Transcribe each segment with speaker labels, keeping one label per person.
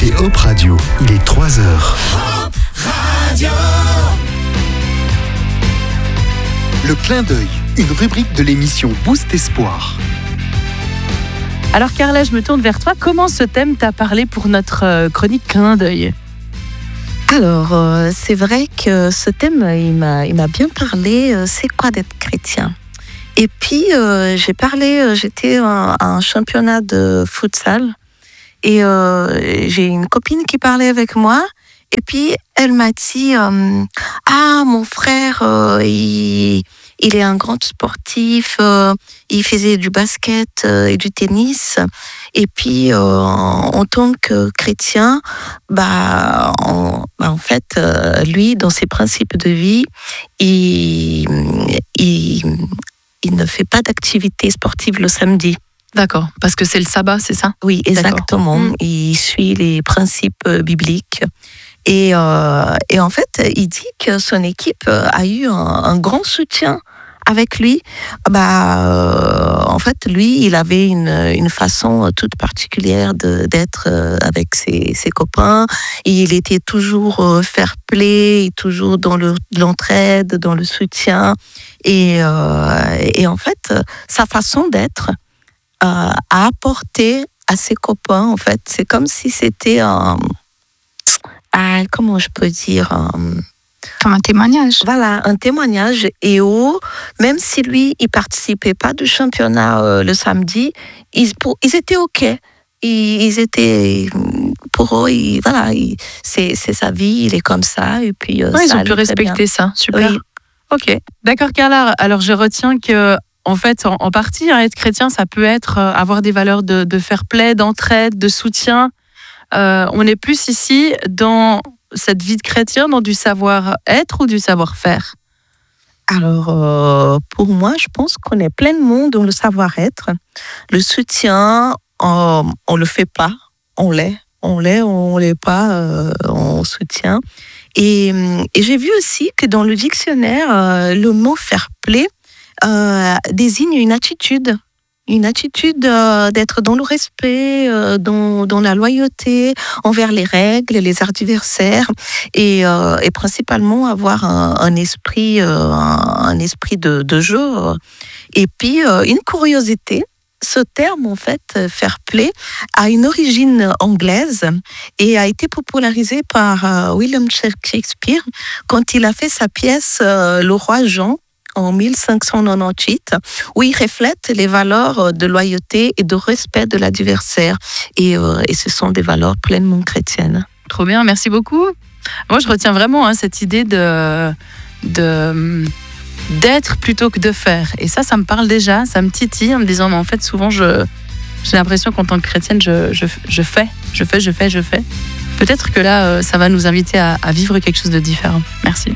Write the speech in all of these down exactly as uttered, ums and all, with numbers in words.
Speaker 1: écoutez Hop Radio, il est trois heures.
Speaker 2: Hop Radio.
Speaker 1: Le clin d'œil, une rubrique de l'émission Boost Espoir.
Speaker 3: Alors Carla, je me tourne vers toi. Comment ce thème t'a parlé pour notre euh, chronique clin d'œil ?
Speaker 4: Alors, euh, c'est vrai que ce thème, il m'a, il m'a bien parlé. Euh, c'est quoi d'être chrétien ? Et puis, euh, j'ai parlé, euh, j'étais à un championnat de futsal et euh, j'ai une copine qui parlait avec moi. Et puis, elle m'a dit euh, « Ah, mon frère, euh, il, il est un grand sportif, euh, il faisait du basket euh, et du tennis. Et puis, euh, en, en tant que chrétien, bah, en, bah, en fait, euh, lui, dans ses principes de vie, il, il, il ne fait pas d'activité sportive le samedi. »
Speaker 3: D'accord, parce que c'est le sabbat, c'est ça ?
Speaker 4: Oui, exactement. Mmh. Il suit les principes bibliques. Et, euh, et en fait, il dit que son équipe a eu un, un grand soutien avec lui. Bah, euh, en fait, lui, il avait une, une façon toute particulière de, d'être avec ses, ses copains. Il était toujours fair-play, toujours dans le, l'entraide, dans le soutien. Et, euh, et en fait, sa façon d'être euh, a apporté à ses copains, en fait, c'est comme si c'était un... Ah, comment je peux dire um...
Speaker 5: Comme un témoignage.
Speaker 4: Voilà, un témoignage. Et où, même si lui, il participait pas du championnat euh, le samedi, ils, pour, ils étaient OK. Ils, ils étaient, pour eux, ils, voilà, ils, c'est, c'est sa vie, il est comme ça. Et puis, euh,
Speaker 3: ouais,
Speaker 4: ça
Speaker 3: ils ont pu respecter ça. Super.
Speaker 4: Oui.
Speaker 3: OK. D'accord, Carla. Alors, je retiens que, en fait, en, en partie, hein, être chrétien, ça peut être euh, avoir des valeurs de, de fair-play, d'entraide, de soutien. Euh, on est plus ici dans cette vie de chrétien, dans du savoir-être ou du savoir-faire ?
Speaker 4: Alors, euh, pour moi, je pense qu'on est pleinement dans le savoir-être. Le soutien, euh, on ne le fait pas, on l'est. On l'est, on ne l'est pas, euh, on soutient. Et, et j'ai vu aussi que dans le dictionnaire, euh, le mot fair-play euh, désigne une attitude. Une attitude euh, d'être dans le respect, euh, dans, dans la loyauté envers les règles, les adversaires, et, euh, et principalement avoir un, un esprit, euh, un, un esprit de, de jeu. Et puis, euh, une curiosité, ce terme, en fait, fair play, a une origine anglaise et a été popularisé par euh, William Shakespeare quand il a fait sa pièce euh, Le Roi Jean, en mille cinq cent quatre-vingt-dix-huit, où il reflète les valeurs de loyauté et de respect de l'adversaire. Et, euh, et ce sont des valeurs pleinement chrétiennes.
Speaker 3: Trop bien, merci beaucoup. Moi, je retiens vraiment hein, cette idée de, de, d'être plutôt que de faire. Et ça, ça me parle déjà, ça me titille en me disant, mais en fait, souvent, je, j'ai l'impression qu'en tant que chrétienne, je, je, je fais, je fais, je fais, je fais. Peut-être que là, ça va nous inviter à, à vivre quelque chose de différent. Merci.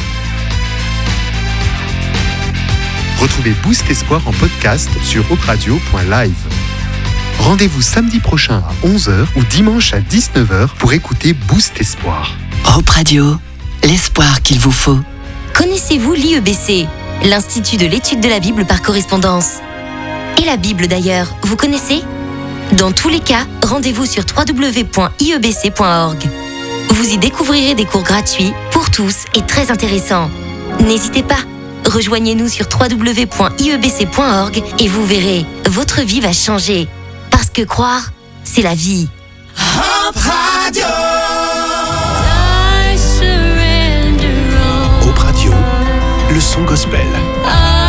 Speaker 1: Retrouvez Boost Espoir en podcast sur hop radio point live. Rendez-vous samedi prochain à onze heures ou dimanche à dix-neuf heures pour écouter Boost Espoir.
Speaker 2: Hop Radio, l'espoir qu'il vous faut.
Speaker 6: Connaissez-vous l'I E B C, l'Institut de l'étude de la Bible par correspondance ? Et la Bible d'ailleurs, vous connaissez ? Dans tous les cas, rendez-vous sur w w w point i e b c point org. Vous y découvrirez des cours gratuits pour tous et très intéressants. N'hésitez pas, rejoignez-nous sur w w w point i e b c point org et vous verrez, votre vie va changer. Parce que croire, c'est la vie.
Speaker 2: Hop Radio.
Speaker 1: Hop Radio, le son gospel.